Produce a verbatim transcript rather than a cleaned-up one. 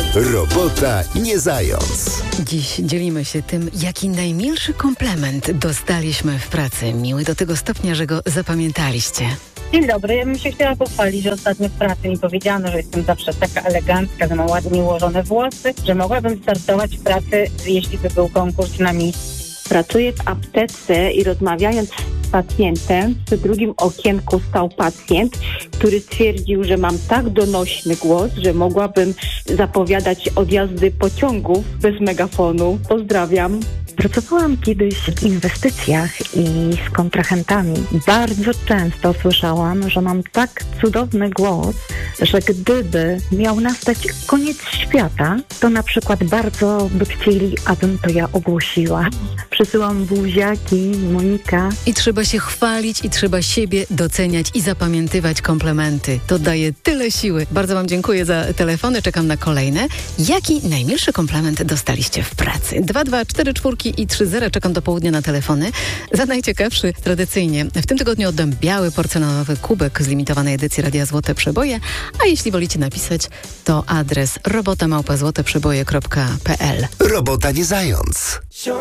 Robota nie zając. Dziś dzielimy się tym, jaki najmilszy komplement dostaliśmy w pracy. Miły do tego stopnia, że go zapamiętaliście. Dzień dobry, ja bym się chciała pochwalić, że ostatnio w pracy mi powiedziano, że jestem zawsze taka elegancka, że mam ładnie ułożone włosy, że mogłabym startować w pracy, jeśli by był konkurs na Miss. Pracuję w aptece i rozmawiając z pacjentem, przy drugim okienku stał pacjent, który stwierdził, że mam tak donośny głos, że mogłabym zapowiadać odjazdy pociągów bez megafonu. Pozdrawiam. Pracowałam kiedyś w inwestycjach i z kontrahentami. Bardzo często słyszałam, że mam tak cudowny głos, że gdyby miał nastać koniec świata, to na przykład bardzo by chcieli, abym to ja ogłosiła. Przysyłam buziaki, Monika. I trzeba się chwalić, i trzeba siebie doceniać i zapamiętywać komplementy. To daje tyle siły. Bardzo Wam dziękuję za telefony, czekam na kolejne. Jaki najmilszy komplement dostaliście w pracy? dwa dwa cztery cztery i trzy zero, czekam do południa na telefony. Za najciekawszy tradycyjnie w tym tygodniu oddam biały porcelanowy kubek z limitowanej edycji Radia Złote Przeboje, a jeśli wolicie napisać, to adres robota małpa złote przeboje kropka p l. Robota nie zając.